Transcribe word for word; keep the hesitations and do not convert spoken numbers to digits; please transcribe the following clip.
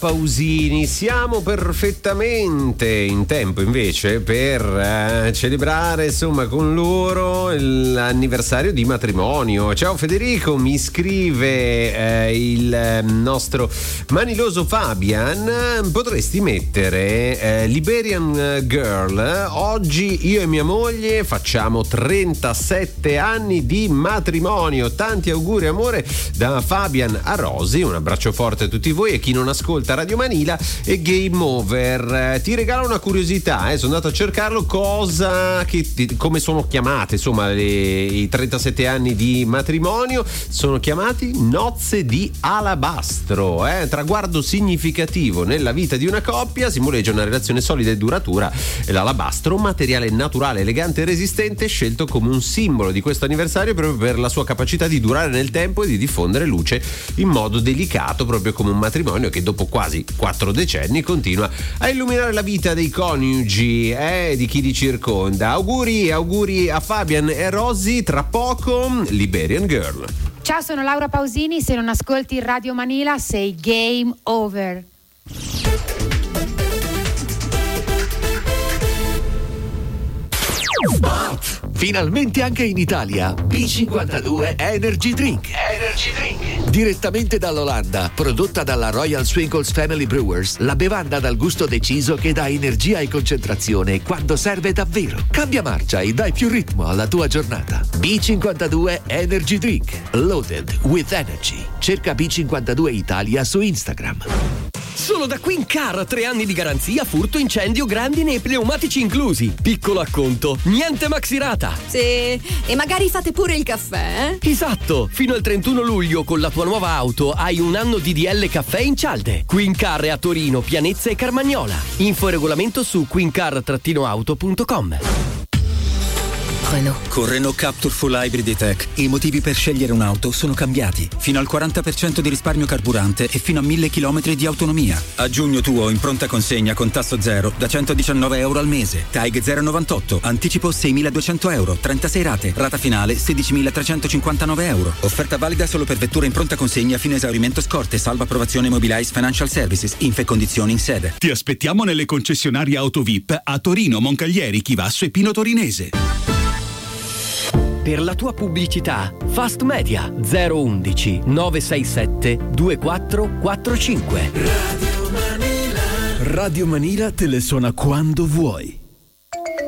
Pausini. Siamo perfettamente in tempo invece per eh, celebrare insomma con loro l'anniversario di matrimonio. Ciao Federico, mi scrive eh, il nostro maniloso Fabian, potresti mettere eh, Liberian Girl. Oggi io e mia moglie facciamo trentasette anni di matrimonio. Tanti auguri amore da Fabian a Rosy, un abbraccio forte a tutti voi e chi non ascolta Radio Manila e Game Over. Ti regalo una curiosità, eh? sono andato a cercarlo, cosa che, come sono chiamate insomma le, i trentasette anni di matrimonio. Sono chiamati nozze di alabastro, eh? Traguardo significativo nella vita di una coppia, simboleggia una relazione solida e duratura e l'alabastro, un materiale naturale, elegante e resistente, scelto come un simbolo di questo anniversario proprio per la sua capacità di durare nel tempo e di diffondere luce in modo delicato, proprio come un matrimonio che dopo quasi quattro decenni continua a illuminare la vita dei coniugi e eh, di chi li circonda. Auguri, auguri a Fabian e Rosy. Tra poco Liberian Girl. Ciao, sono Laura Pausini, se non ascolti Radio Manila sei game over. Finalmente anche in Italia B cinquantadue Energy Drink. Energy Drink. Direttamente dall'Olanda, prodotta dalla Royal Swinkles Family Brewers, la bevanda dal gusto deciso che dà energia e concentrazione quando serve davvero. Cambia marcia e dai più ritmo alla tua giornata. B cinquantadue Energy Drink. Loaded with energy. Cerca B cinquantadue Italia su Instagram. Solo da Queen Car, tre anni di garanzia, furto, incendio, grandine e pneumatici inclusi. Piccolo acconto, niente maxirata. Sì, e magari fate pure il caffè, eh? Esatto, fino al trentuno luglio con la tua nuova auto hai un anno di D L caffè in cialde. Queen Car è a Torino, Pianezza e Carmagnola. Info e regolamento su queen car auto punto com. Renault. Con Renault Captur Full Hybrid E-Tech i motivi per scegliere un'auto sono cambiati. Fino al quaranta per cento di risparmio carburante e fino a mille chilometri di autonomia. A giugno tuo in pronta consegna con tasso zero da centodiciannove euro al mese. T A I G zero virgola novantotto, anticipo seimiladuecento euro, trentasei rate, rata finale sedicimilatrecentocinquantanove euro. Offerta valida solo per vettura in pronta consegna fino a esaurimento scorte, salvo approvazione Mobilize Financial Services, info e condizioni in sede. Ti aspettiamo nelle concessionarie Auto V I P a Torino, Moncaglieri, Chivasso e Pino Torinese. Per la tua pubblicità, Fast Media zero undici nove sei sette due quattro quattro cinque. Radio Manila. Radio Manila te le suona quando vuoi.